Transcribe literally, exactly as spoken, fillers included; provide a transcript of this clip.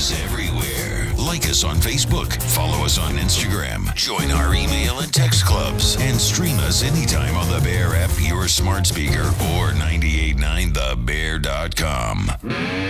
is everywhere. Like us on Facebook, follow us on Instagram, join our email and text clubs, and stream us anytime on the Bear app, your smart speaker, or nine eight nine the bear dot com.